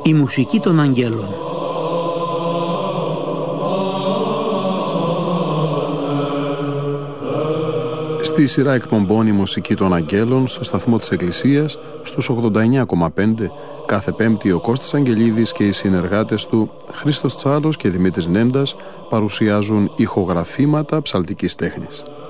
Η μουσική των αγγέλων. Στη σειρά εκπομπών «Η μουσική των αγγέλων» στο σταθμό της Εκκλησίας, στους 89,5, κάθε Πέμπτη ο Κώστας Αγγελίδης και οι συνεργάτες του Χρήστος Τσάλος και Δημήτρης Νέντας παρουσιάζουν ηχογραφήματα ψαλτικής τέχνης.